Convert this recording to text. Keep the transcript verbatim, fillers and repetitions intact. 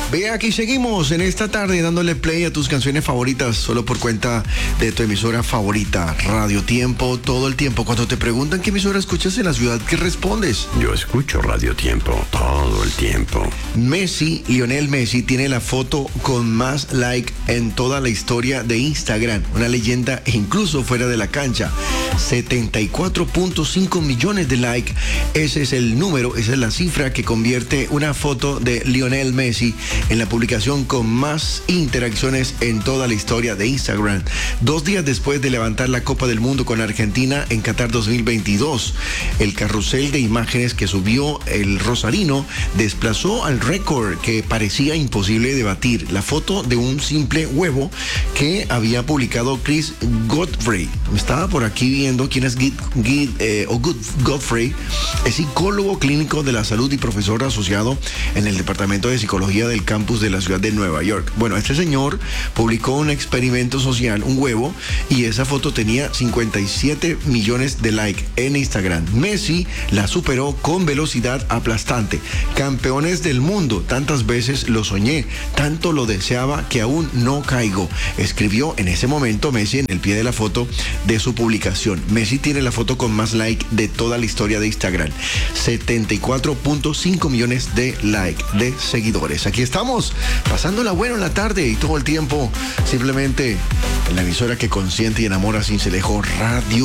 Ve, aquí seguimos en esta tarde dándole play a tus canciones favoritas solo por cuenta de tu emisora favorita, Radio Tiempo, todo el tiempo. Cuando te preguntan qué emisora escuchas en la ciudad, ¿qué respondes? Yo escucho Radio Tiempo todo el tiempo. Messi, Lionel Messi, tiene la foto con más like en toda la historia de Instagram. Una leyenda incluso fuera de la cancha. setenta y cuatro punto cinco millones de like. Ese es el número, esa es la cifra que convierte una foto de Lionel Messi en la publicación con más interacciones en toda la historia de Instagram. Dos días después de levantar la Copa del Mundo con Argentina en Qatar dos mil veintidós, el carrusel de imágenes que subió el rosarino desplazó al récord que parecía imposible de batir. La foto de un simple huevo que había publicado Chris Godfrey. Estaba por aquí viendo quién es Gid, Gid, eh, o Good, Godfrey. Es psicólogo clínico de la salud y profesor asociado en el Departamento de Psicología del campus de la ciudad de Nueva York. Bueno, este señor publicó un experimento social, un huevo, y esa foto tenía cincuenta y siete millones de likes en Instagram. Messi la superó con velocidad aplastante. Campeones del mundo, tantas veces lo soñé, tanto lo deseaba que aún no caigo, escribió en ese momento Messi en el pie de la foto de su publicación. Messi tiene la foto con más like de toda la historia de Instagram, setenta y cuatro punto cinco millones de like, de seguidores. Aquí estamos, pasándola bueno en la tarde y todo el tiempo, simplemente en la emisora que consiente y enamora sin Cincelejo, Radio